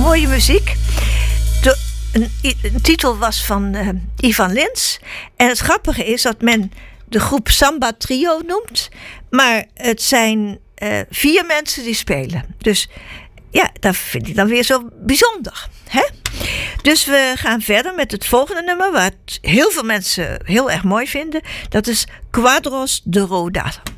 mooie muziek. Een titel was van Ivan Lins. En het grappige is dat men de groep Samba Trio noemt. Maar het zijn 4 mensen die spelen. Dus ja, dat vind ik dan weer zo bijzonder. Hè? Dus we gaan verder met het volgende nummer. Wat heel veel mensen heel erg mooi vinden. Dat is Quadros de Roda.